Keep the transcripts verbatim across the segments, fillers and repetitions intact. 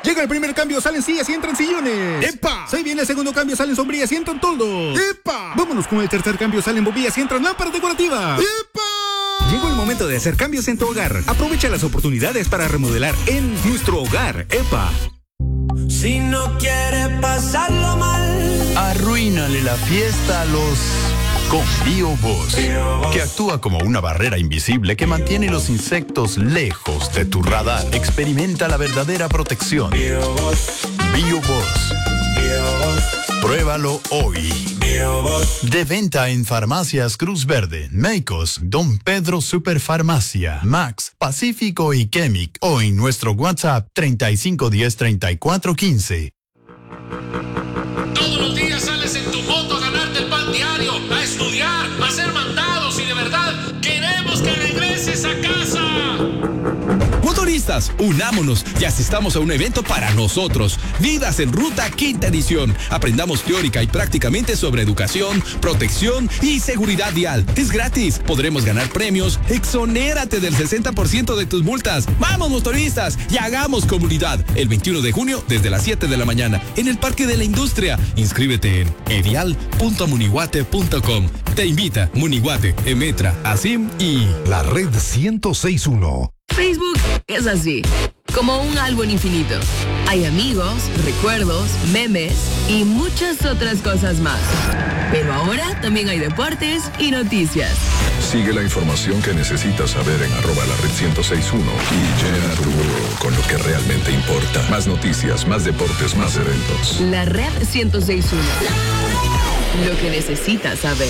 Llega el primer cambio, salen sillas y entran sillones. ¡Epa! Se viene el segundo cambio, salen sombrillas y entran toldos. ¡Epa! Vámonos con el tercer cambio, salen bombillas y entran lámparas decorativas. ¡Epa! Llegó el momento de hacer cambios en tu hogar. Aprovecha las oportunidades para remodelar en nuestro hogar. ¡Epa! Si no quiere pasarlo mal, arruínale la fiesta a los... con BioBoss, que actúa como una barrera invisible que mantiene los insectos lejos de tu radar. Experimenta la verdadera protección. BioBoss, BioBoss. BioBoss, Pruébalo hoy. BioBoss. De venta en Farmacias Cruz Verde, Meicos, Don Pedro Superfarmacia, Max, Pacífico y Chemic, o en nuestro WhatsApp treinta y cinco diez, treinta y cuatro quince. Todos los días sales en tu moto a ganarte el pan diario, a estudiar, a hacer mandados y de verdad queremos que regreses a casa. Motoristas, unámonos y asistamos a un evento para nosotros. Vidas en Ruta Quinta Edición. Aprendamos teórica y prácticamente sobre educación, protección y seguridad vial. Es gratis. Podremos ganar premios. Exonérate del sesenta por ciento de tus multas. ¡Vamos, motoristas! Y hagamos comunidad. El veintiuno de junio desde las siete de la mañana en el Parque de la Industria. Inscríbete en edial punto munihuate punto com. Te invita Munihuate, Emetra, Asim y la Red ciento seis punto uno. Facebook es así, como un álbum infinito. Hay amigos, recuerdos, memes y muchas otras cosas más. Pero ahora también hay deportes y noticias. Sigue la información que necesitas saber en arroba la red ciento seis punto uno y llena tu muro con lo que realmente importa. Más noticias, más deportes, más eventos. La Red ciento seis punto uno. Lo que necesitas saber.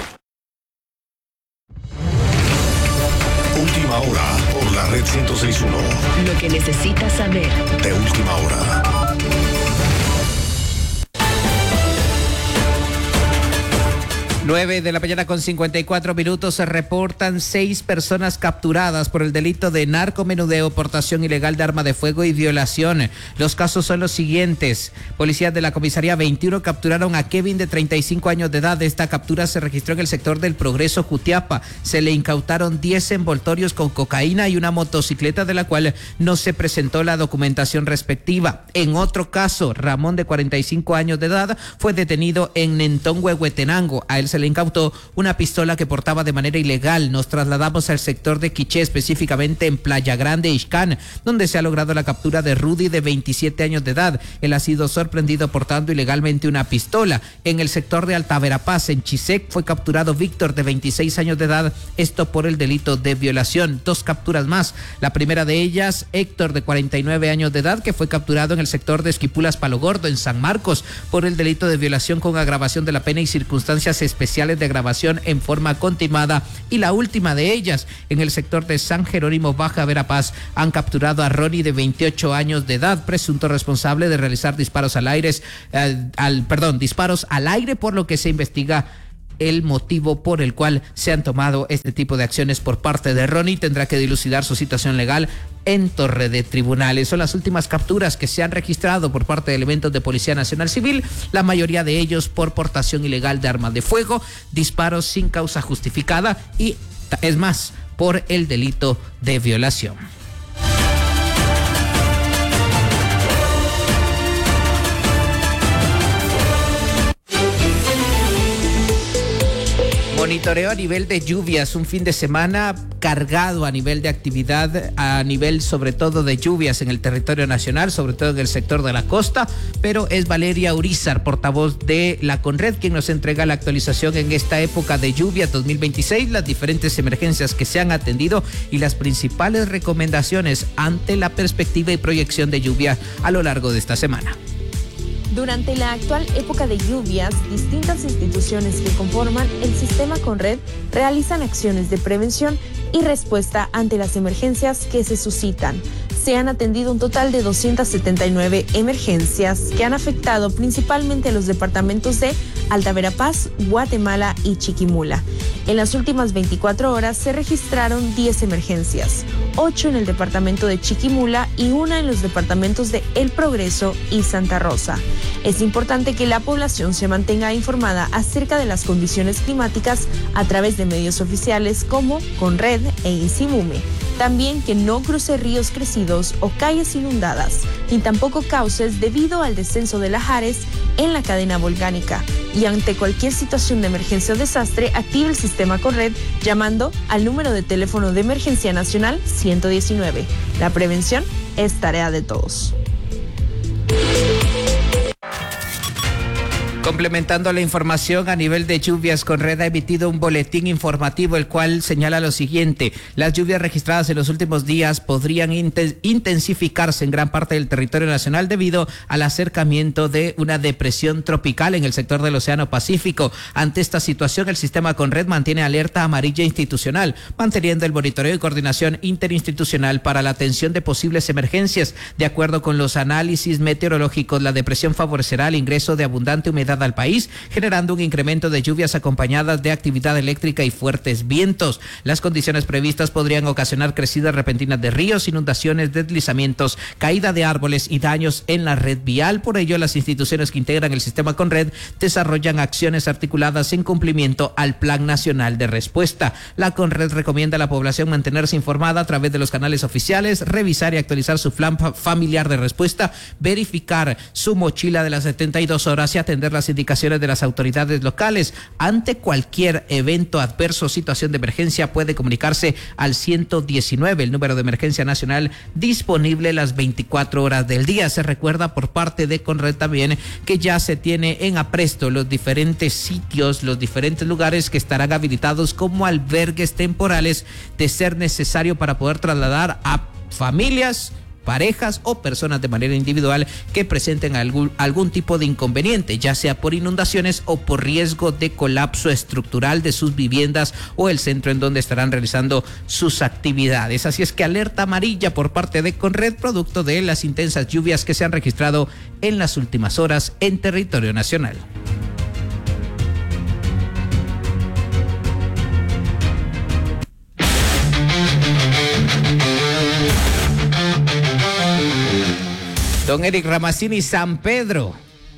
Última hora por la Red ciento seis punto uno. Lo que necesitas saber. De última hora. nueve de la mañana con cincuenta y cuatro minutos. Se reportan seis personas capturadas por el delito de narcomenudeo, portación ilegal de arma de fuego y violación. Los casos son los siguientes. Policías de la comisaría veintiuno capturaron a Kevin, de treinta y cinco años de edad. Esta captura se registró en el sector del Progreso, Jutiapa. Se le incautaron diez envoltorios con cocaína y una motocicleta de la cual no se presentó la documentación respectiva. En otro caso, Ramón, de cuarenta y cinco años de edad, fue detenido en Nentón, Huehuetenango. A él se le incautó una pistola que portaba de manera ilegal. Nos trasladamos al sector de Quiché, específicamente en Playa Grande, Ixcán, donde se ha logrado la captura de Rudy, de veintisiete años de edad. Él ha sido sorprendido portando ilegalmente una pistola. En el sector de Alta Verapaz, en Chisec, fue capturado Víctor, de veintiséis años de edad, esto por el delito de violación. Dos capturas más. La primera de ellas, Héctor, de cuarenta y nueve años de edad, que fue capturado en el sector de Esquipulas, Palo Gordo, en San Marcos, por el delito de violación con agravación de la pena y circunstancias especiales de agravación en forma continuada. Y la última de ellas, en el sector de San Jerónimo, Baja Verapaz, han capturado a Ronnie, de veintiocho años de edad, presunto responsable de realizar disparos al aire, eh, al, perdón, disparos al aire, por lo que se investiga el motivo por el cual se han tomado este tipo de acciones por parte de Ronnie. Tendrá que dilucidar su situación legal en torre de tribunales. Son las últimas capturas que se han registrado por parte de elementos de Policía Nacional Civil, la mayoría de ellos por portación ilegal de armas de fuego, disparos sin causa justificada y, es más, por el delito de violación. Monitoreo a nivel de lluvias, un fin de semana cargado a nivel de actividad, a nivel sobre todo de lluvias en el territorio nacional, sobre todo en el sector de la costa, pero es Valeria Urizar, portavoz de la Conred, quien nos entrega la actualización en esta época de lluvia dos mil veintiséis, las diferentes emergencias que se han atendido y las principales recomendaciones ante la perspectiva y proyección de lluvia a lo largo de esta semana. Durante la actual época de lluvias, distintas instituciones que conforman el sistema Conred realizan acciones de prevención y respuesta ante las emergencias que se suscitan. Se han atendido un total de doscientas setenta y nueve emergencias que han afectado principalmente a los departamentos de Alta Verapaz, Guatemala y Chiquimula. En las últimas veinticuatro horas se registraron diez emergencias, ocho en el departamento de Chiquimula y una en los departamentos de El Progreso y Santa Rosa. Es importante que la población se mantenga informada acerca de las condiciones climáticas a través de medios oficiales como Conred e INSIMUME. También que no cruce ríos crecidos o calles inundadas, ni tampoco cauces debido al descenso de lahares en la cadena volcánica. Y ante cualquier situación de emergencia o desastre, active el sistema Conred llamando al número de teléfono de emergencia nacional ciento diecinueve. La prevención es tarea de todos. Complementando la información a nivel de lluvias, Conred ha emitido un boletín informativo el cual señala lo siguiente: las lluvias registradas en los últimos días podrían intensificarse en gran parte del territorio nacional debido al acercamiento de una depresión tropical en el sector del Océano Pacífico. Ante esta situación, el sistema Conred mantiene alerta amarilla institucional, manteniendo el monitoreo y coordinación interinstitucional para la atención de posibles emergencias. De acuerdo con los análisis meteorológicos, la depresión favorecerá el ingreso de abundante humedad al país, generando un incremento de lluvias acompañadas de actividad eléctrica y fuertes vientos. Las condiciones previstas podrían ocasionar crecidas repentinas de ríos, inundaciones, deslizamientos, caída de árboles y daños en la red vial. Por ello, las instituciones que integran el sistema Conred desarrollan acciones articuladas en cumplimiento al Plan Nacional de Respuesta. La Conred recomienda a la población mantenerse informada a través de los canales oficiales, revisar y actualizar su plan familiar de respuesta, verificar su mochila de las setenta y dos horas y atender las indicaciones de las autoridades locales. Ante cualquier evento adverso o situación de emergencia puede comunicarse al ciento diecinueve, el número de emergencia nacional disponible las veinticuatro horas del día. Se recuerda por parte de Conred también que ya se tiene en apresto los diferentes sitios, los diferentes lugares que estarán habilitados como albergues temporales de ser necesario para poder trasladar a familias, parejas o personas de manera individual que presenten algún, algún tipo de inconveniente, ya sea por inundaciones o por riesgo de colapso estructural de sus viviendas o el centro en donde estarán realizando sus actividades. Así es que alerta amarilla por parte de Conred, producto de las intensas lluvias que se han registrado en las últimas horas en territorio nacional. Don Eric Ramazzini, San Pedro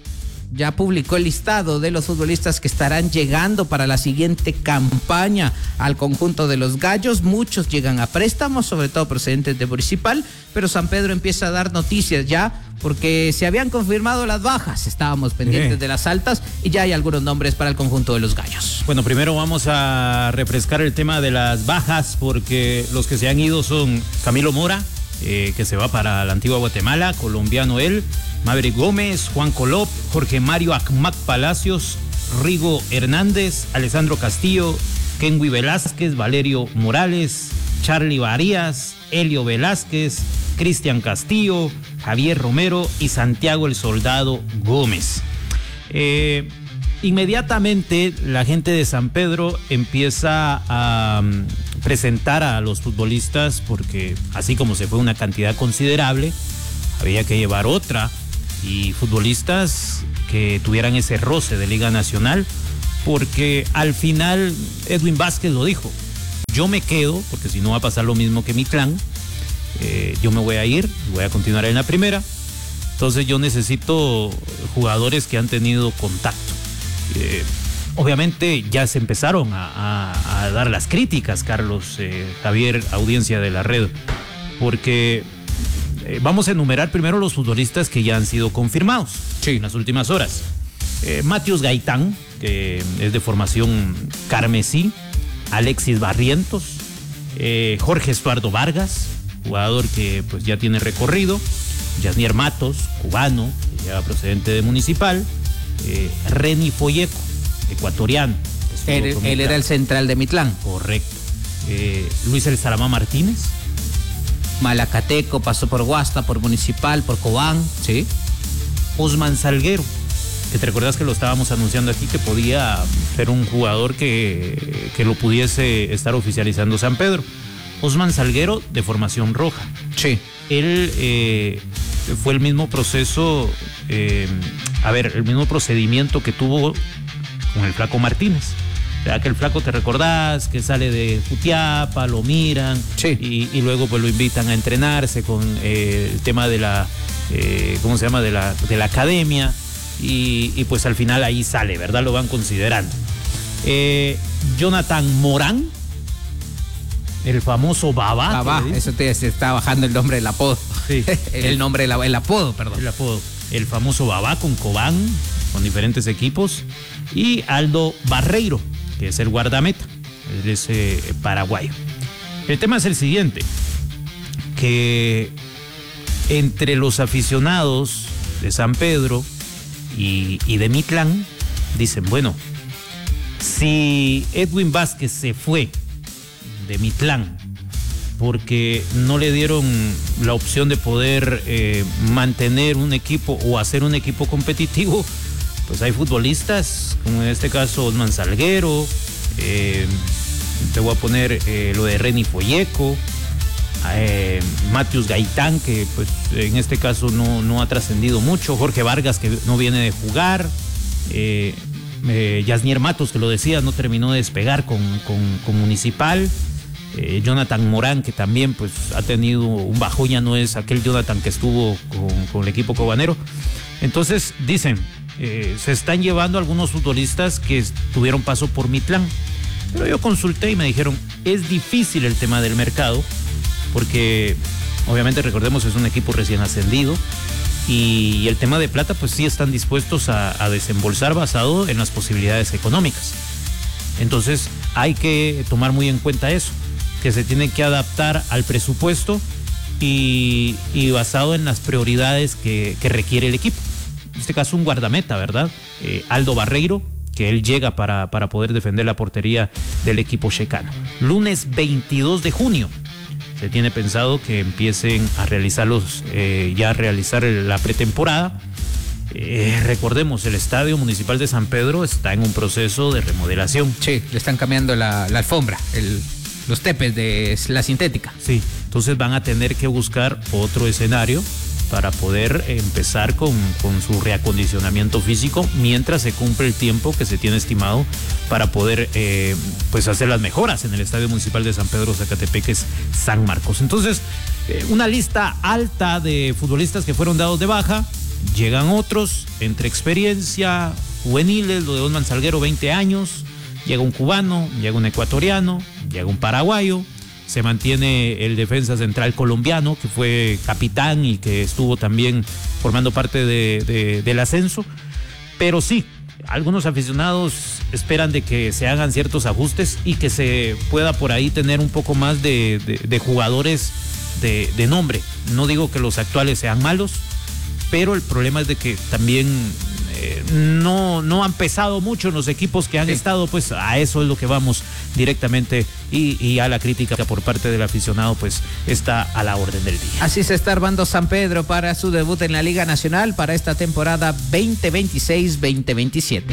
ya publicó el listado de los futbolistas que estarán llegando para la siguiente campaña al conjunto de los Gallos. Muchos llegan a préstamos, sobre todo procedentes de Municipal, pero San Pedro empieza a dar noticias ya porque se habían confirmado las bajas. Estábamos pendientes de las altas y ya hay algunos nombres para el conjunto de los Gallos. Bueno, primero vamos a refrescar el tema de las bajas porque los que se han ido son Camilo Mora, Eh, que se va para la antigua Guatemala, colombiano él, Maverick Gómez, Juan Colop, Jorge Mario Acmac Palacios, Rigo Hernández, Alessandro Castillo, Kenwy Velázquez, Valerio Morales, Charlie Varías, Helio Velázquez, Cristian Castillo, Javier Romero y Santiago el Soldado Gómez. Eh, inmediatamente la gente de San Pedro empieza a um, presentar a los futbolistas porque así como se fue una cantidad considerable, había que llevar otra y futbolistas que tuvieran ese roce de Liga Nacional, porque al final Edwin Vázquez lo dijo: yo me quedo porque si no va a pasar lo mismo que mi clan, eh, yo me voy a ir y voy a continuar en la primera, entonces yo necesito jugadores que han tenido contacto. Eh, obviamente ya se empezaron a, a, a dar las críticas, Carlos, eh, Javier, audiencia de la red, porque eh, vamos a enumerar primero los futbolistas que ya han sido confirmados sí. en las últimas horas. Eh, Matius Gaitán, que es de formación carmesí, Alexis Barrientos, eh, Jorge Estuardo Vargas, jugador que pues ya tiene recorrido, Yasnier Matos, cubano, ya procedente de Municipal, Eh, Reni Folleco, ecuatoriano. Él, él era el central de Mitlán. Correcto. Eh, Luis El Saramá Martínez. Malacateco, pasó por Guasta, por Municipal, por Cobán, sí. Osman Salguero, que te recuerdas que lo estábamos anunciando aquí, que podía ser un jugador que, que lo pudiese estar oficializando San Pedro. Osman Salguero, de formación roja. Sí. Él eh, fue el mismo proceso, eh, a ver, el mismo procedimiento que tuvo con el Flaco Martínez. ¿Verdad que el Flaco, te recordás, que sale de Jutiapa, lo miran sí. y, y luego pues lo invitan a entrenarse con eh, el tema de la, eh, ¿cómo se llama? De la, de la academia y, y pues al final ahí sale, ¿verdad? Lo van considerando. Eh, Jonathan Morán, el famoso Babá. Babá, eso te se está bajando el nombre del apodo. Sí. el, el nombre del el apodo, perdón. El apodo. El famoso Babá con Cobán, con diferentes equipos. Y Aldo Barreiro, que es el guardameta, es eh, paraguayo. El tema es el siguiente, que entre los aficionados de San Pedro y, y de Mitlán, dicen, bueno, si Edwin Vázquez se fue de Mitlán porque no le dieron la opción de poder eh, mantener un equipo o hacer un equipo competitivo, pues hay futbolistas, como en este caso Osman Salguero, eh, te voy a poner eh, lo de Reni Folleco, eh, Matius Gaitán, que pues en este caso no, no ha trascendido mucho, Jorge Vargas, que no viene de jugar, eh, eh, Yasnier Matos, que lo decía, no terminó de despegar con, con, con Municipal, eh, Jonathan Morán, que también pues ha tenido un bajón, ya no es aquel Jonathan que estuvo con, con el equipo cobanero. Entonces dicen, eh, se están llevando algunos futbolistas que tuvieron paso por Mitlán, pero yo consulté y me dijeron, es difícil el tema del mercado, porque obviamente recordemos es un equipo recién ascendido y el tema de plata pues sí están dispuestos a, a desembolsar basado en las posibilidades económicas. Entonces hay que tomar muy en cuenta eso, que se tiene que adaptar al presupuesto y, y basado en las prioridades que, que requiere el equipo. En este caso un guardameta, ¿verdad? Eh, Aldo Barreiro, que él llega para, para poder defender la portería del equipo checano. Lunes veintidós de junio se tiene pensado que empiecen a realizarlos, eh, ya a realizar la pretemporada. Eh, recordemos, el Estadio Municipal de San Pedro está en un proceso de remodelación. Sí, le están cambiando la, la alfombra, el, los tepes de la sintética. Sí, entonces van a tener que buscar otro escenario para poder empezar con, con su reacondicionamiento físico mientras se cumple el tiempo que se tiene estimado para poder eh, pues hacer las mejoras en el Estadio Municipal de San Pedro Zacatepeques San Marcos. Entonces, eh, una lista alta de futbolistas que fueron dados de baja, llegan otros, entre experiencia, juveniles, lo de Osman Salguero, veinte años, llega un cubano, llega un ecuatoriano, llega un paraguayo, se mantiene el defensa central colombiano, que fue capitán y que estuvo también formando parte de, de, del ascenso. Pero sí, algunos aficionados esperan de que se hagan ciertos ajustes y que se pueda por ahí tener un poco más de, de, de jugadores de, de nombre. No digo que los actuales sean malos, pero el problema es de que también eh, no, no han pesado mucho en los equipos que han sí. estado, pues a eso es lo que vamos directamente y, y a la crítica por parte del aficionado pues está a la orden del día. Así se está armando San Pedro para su debut en la Liga Nacional para esta temporada veinte veintiséis veinte veintisiete.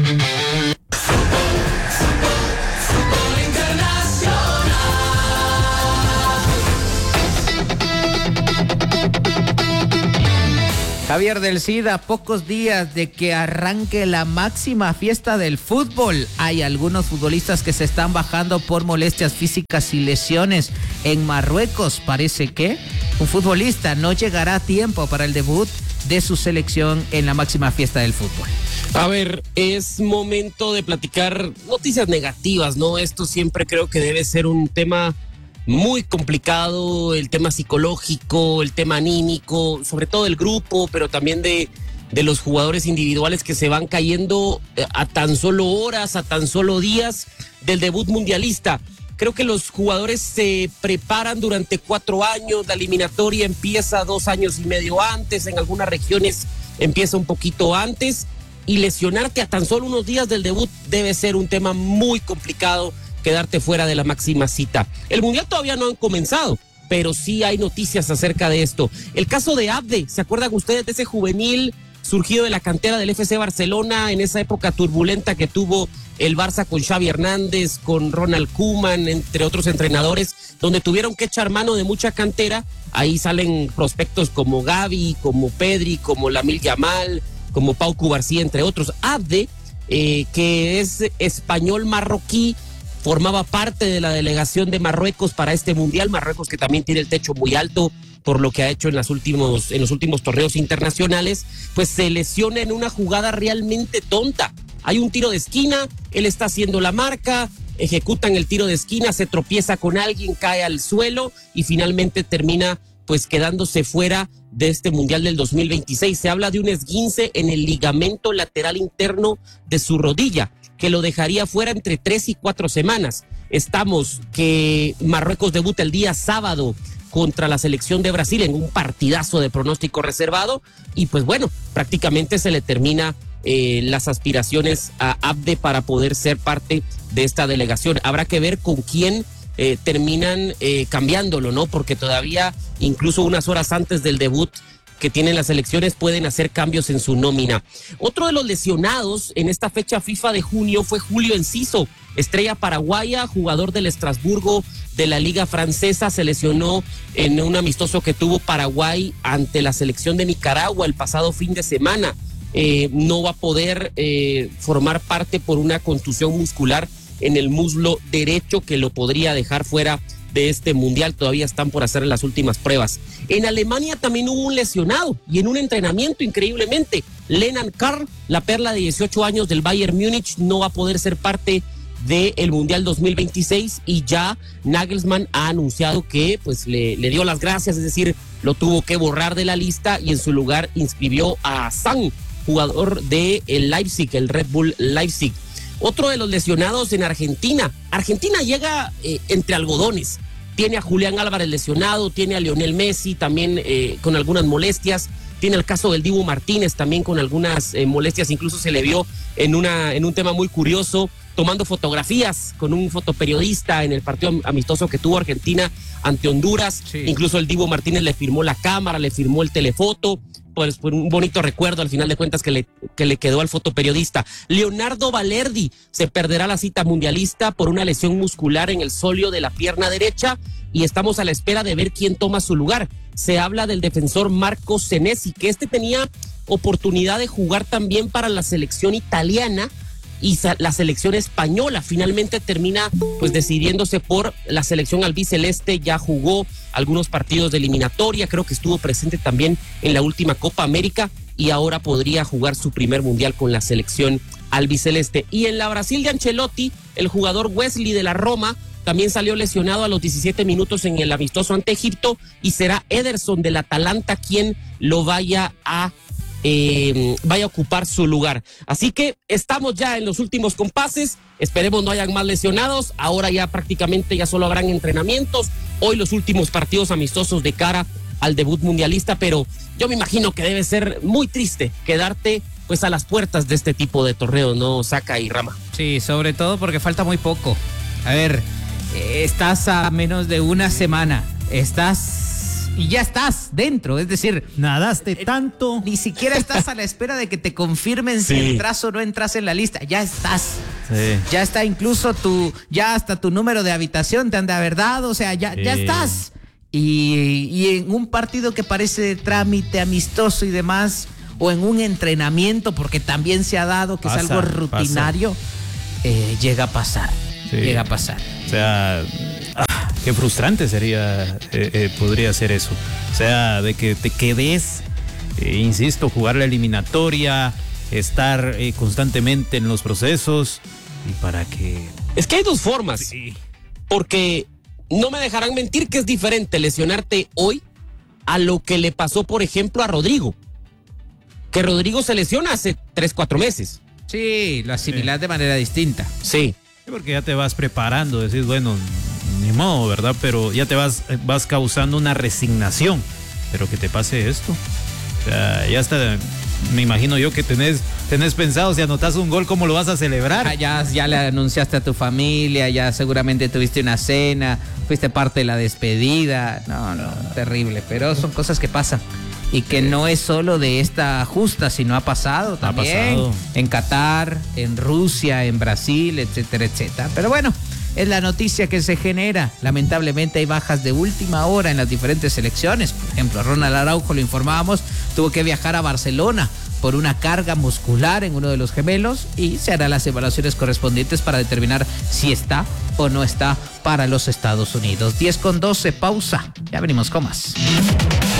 Javier del Cid, a pocos días de que arranque la máxima fiesta del fútbol, hay algunos futbolistas que se están bajando por molestias físicas y lesiones. En Marruecos parece que un futbolista no llegará a tiempo para el debut de su selección en la máxima fiesta del fútbol. A ver, es momento de platicar noticias negativas, ¿no? Esto siempre creo que debe ser un tema muy complicado, el tema psicológico, el tema anímico, sobre todo del grupo, pero también de, de los jugadores individuales que se van cayendo a tan solo horas, a tan solo días del debut mundialista. Creo que los jugadores se preparan durante cuatro años, la eliminatoria empieza dos años y medio antes, en algunas regiones empieza un poquito antes, y lesionarte a tan solo unos días del debut debe ser un tema muy complicado, quedarte fuera de la máxima cita. El mundial todavía no han comenzado, pero sí hay noticias acerca de esto. El caso de Abde, ¿se acuerdan ustedes de ese juvenil surgido de la cantera del F C Barcelona en esa época turbulenta que tuvo el Barça con Xavi Hernández, con Ronald Koeman, entre otros entrenadores, donde tuvieron que echar mano de mucha cantera? Ahí salen prospectos como Gavi, como Pedri, como Lamil Yamal, como Pau Cubarsí, entre otros. Abde, eh, que es español marroquí, formaba parte de la delegación de Marruecos para este mundial. Marruecos que también tiene el techo muy alto por lo que ha hecho en, las últimos, en los últimos torneos internacionales, pues se lesiona en una jugada realmente tonta. Hay un tiro de esquina, él está haciendo la marca, ejecutan el tiro de esquina, se tropieza con alguien, cae al suelo y finalmente termina pues quedándose fuera de este Mundial del dos mil veintiséis. Se habla de un esguince en el ligamento lateral interno de su rodilla, que lo dejaría fuera entre tres y cuatro semanas. Estamos que Marruecos debuta el día sábado contra la selección de Brasil en un partidazo de pronóstico reservado y pues bueno, prácticamente se le termina eh, las aspiraciones a Abde para poder ser parte de esta delegación. Habrá que ver con quién eh, terminan eh, cambiándolo, ¿no? Porque todavía, incluso unas horas antes del debut que tienen las selecciones, pueden hacer cambios en su nómina. Otro de los lesionados en esta fecha FIFA de junio fue Julio Enciso, estrella paraguaya, jugador del Estrasburgo de la Liga Francesa. Se lesionó en un amistoso que tuvo Paraguay ante la selección de Nicaragua el pasado fin de semana. Eh, no va a poder eh, formar parte por una contusión muscular en el muslo derecho que lo podría dejar fuera de este mundial. Todavía están por hacer las últimas pruebas. En Alemania también hubo un lesionado y en un entrenamiento, increíblemente, Lennart Karl, la perla de dieciocho años del Bayern Múnich, no va a poder ser parte del Mundial dos mil veintiséis y ya Nagelsmann ha anunciado que pues le, le dio las gracias, es decir, lo tuvo que borrar de la lista y en su lugar inscribió a Sang, jugador de el Leipzig, el Red Bull Leipzig. Otro de los lesionados en Argentina. Argentina llega eh, entre algodones. Tiene a Julián Álvarez lesionado, tiene a Lionel Messi también eh, con algunas molestias. Tiene el caso del Dibu Martínez también con algunas eh, molestias. Incluso se le vio en, una, en un tema muy curioso, tomando fotografías con un fotoperiodista en el partido amistoso que tuvo Argentina ante Honduras. Sí. Incluso el Dibu Martínez le firmó la cámara, le firmó el telefoto. Pues por un bonito recuerdo al final de cuentas que le, que le quedó al fotoperiodista. Leonardo Balerdi se perderá la cita mundialista por una lesión muscular en el sóleo de la pierna derecha y estamos a la espera de ver quién toma su lugar. Se habla del defensor Marco Senesi, que este tenía oportunidad de jugar también para la selección italiana y la selección española. Finalmente termina pues decidiéndose por la selección albiceleste. Ya jugó algunos partidos de eliminatoria, creo que estuvo presente también en la última Copa América y ahora podría jugar su primer mundial con la selección albiceleste. Y en la Brasil de Ancelotti, el jugador Wesley de la Roma también salió lesionado a los diecisiete minutos en el amistoso ante Egipto y será Ederson del Atalanta quien lo vaya a Eh, vaya a ocupar su lugar. Así que estamos ya en los últimos compases, esperemos no hayan más lesionados. Ahora ya prácticamente ya solo habrán entrenamientos, hoy los últimos partidos amistosos de cara al debut mundialista, pero yo me imagino que debe ser muy triste quedarte pues a las puertas de este tipo de torneo, ¿no, Saca y Rama? Sí, sobre todo porque falta muy poco. A ver, eh, estás a menos de una semana, estás y ya estás dentro, es decir, nadaste eh, tanto. Ni siquiera estás a la espera de que te confirmen sí. si entras o no entras en la lista, ya estás. Sí. Ya está incluso tu, ya hasta tu número de habitación te han de haber dado, o sea, ya, sí. ya estás. Y, y en un partido que parece de trámite amistoso y demás, o en un entrenamiento, porque también se ha dado que pasa, es algo rutinario, eh, llega a pasar, sí. llega a pasar. O sea, ah, qué frustrante sería, eh, eh, podría ser eso. O sea, de que te quedes, eh, insisto, jugar la eliminatoria, estar eh, constantemente en los procesos y para que... Es que hay dos formas, sí. porque no me dejarán mentir que es diferente lesionarte hoy a lo que le pasó, por ejemplo, a Rodrigo. Que Rodrigo se lesiona hace tres, cuatro meses. Sí, lo asimilás sí. de manera distinta. Sí. Porque ya te vas preparando, decís, bueno, ni modo, ¿verdad? Pero ya te vas, vas causando una resignación. Pero que te pase esto. O sea, ya está, me imagino yo que tenés, tenés pensado, si anotas un gol, ¿cómo lo vas a celebrar? Ah, ya, ya le anunciaste a tu familia, ya seguramente tuviste una cena, fuiste parte de la despedida. No, no, terrible. Pero son cosas que pasan. Y que no es solo de esta justa, sino ha pasado también. Ha pasado. En Qatar, en Rusia, en Brasil, etcétera, etcétera. Pero bueno, es la noticia que se genera. Lamentablemente hay bajas de última hora en las diferentes selecciones. Por ejemplo, Ronald Araujo, lo informábamos, tuvo que viajar a Barcelona por una carga muscular en uno de los gemelos y se harán las evaluaciones correspondientes para determinar si está o no está para los Estados Unidos. diez con doce, pausa. Ya venimos con más.